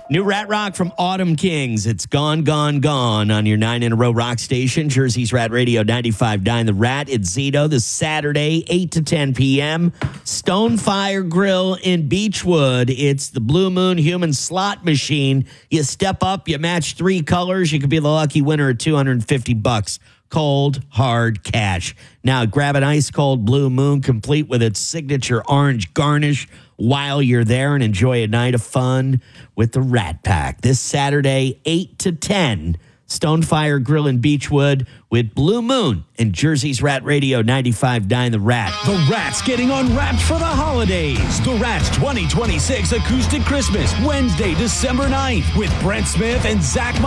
New Rat Rock from Autumn Kings. It's Gone, Gone, Gone on your 9-in-a-row rock station. Jersey's Rat Radio 95.9 The Rat. It's Zito this Saturday, 8 to 10 p.m. Stonefire Grill in Beechwood. It's the Blue Moon Human Slot Machine. You step up, you match 3 colors. You could be the lucky winner of $250. Cold, hard cash. Now grab an ice cold Blue Moon complete with its signature orange garnish while you're there and enjoy a night of fun with the Rat Pack. This Saturday, 8 to 10, Stonefire Grill in Beechwood with Blue Moon and Jersey's Rat Radio 95.9 The Rat. The Rat's getting unwrapped for the holidays. The Rat's 2026 Acoustic Christmas, Wednesday, December 9th with Brent Smith and Zach